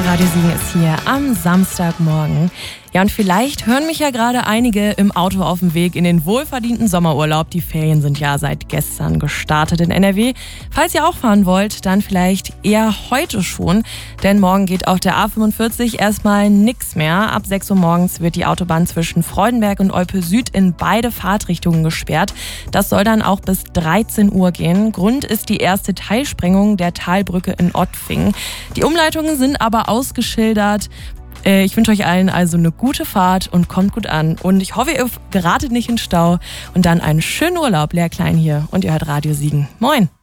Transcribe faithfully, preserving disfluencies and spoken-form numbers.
Radio Siegen ist hier am Samstagmorgen. Ja, und vielleicht hören mich ja gerade einige im Auto auf dem Weg in den wohlverdienten Sommerurlaub. Die Ferien sind ja seit gestern gestartet in N R W. Falls ihr auch fahren wollt, dann vielleicht eher heute schon. Denn morgen geht auf der A fünfundvierzig erstmal nichts mehr. Ab sechs Uhr morgens wird die Autobahn zwischen Freudenberg und Olpe Süd in beide Fahrtrichtungen gesperrt. Das soll dann auch bis dreizehn Uhr gehen. Grund ist die erste Teilsprengung der Talbrücke in Ottfingen. Die Umleitungen sind aber ausgeschildert. Ich wünsche euch allen also eine gute Fahrt und kommt gut an. Und ich hoffe, ihr geratet nicht in Stau. Und dann einen schönen Urlaub, Lea Klein hier. Und ihr hört Radio Siegen. Moin!